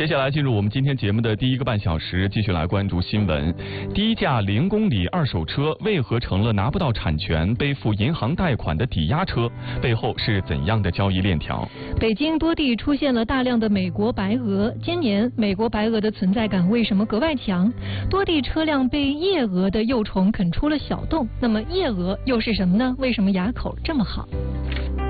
接下来进入我们今天节目的第一个半小时，继续来关注新闻。低价0公里二手车为何成了拿不到产权、背负银行贷款的抵押车？背后是怎样的交易链条？ 北京多地出现了大量的美国白鹅，今年美国白鹅的存在感为什么格外强？多地车辆被夜蛾的幼虫啃出了小洞，那么夜蛾又是什么呢？为什么牙口这么好？